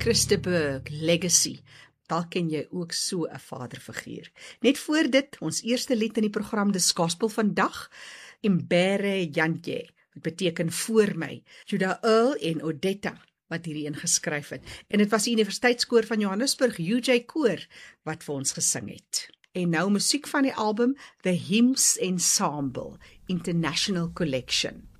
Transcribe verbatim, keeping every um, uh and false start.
Christopher Legacy. Dalk ken jy ook so 'n vaderfiguur. Net voor dit, ons eerste lied in die program, Dis Gospel vandag, Imbere Jantje, wat beteken voor my, Judah Earl en Odetta, wat hierdie ingeskryf het. En dit was die Universiteitskoor van Johannesburg, U J Koor, wat vir ons gesing het. En nou musiek van die album The Hymns Ensemble, International Collection.